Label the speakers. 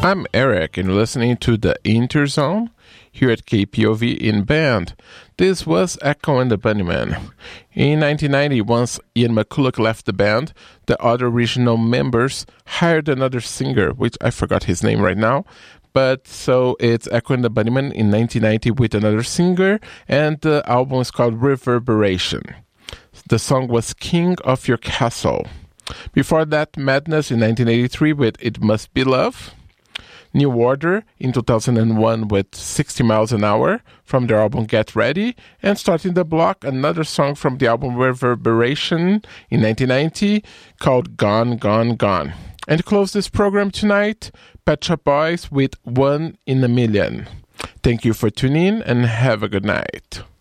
Speaker 1: I'm Eric and listening to the Interzone here at KPOV in Bend. This was Echo and the Bunnymen. In 1990, once Ian McCulloch left the band, the other original members hired another singer, which I forgot his name right now. But so it's Echo and the Bunnymen in 1990 with another singer, and the album is called Reverberation. The song was King of Your Castle. Before that, Madness in 1983 with It Must Be Love. New Order in 2001 with 60 Miles an Hour from their album Get Ready. And starting the block, another song from the album Reverberation in 1990 called Gone, Gone, Gone. And to close this program tonight, Pet Shop Boys with 1 in a Million. Thank you for tuning in and have a good night.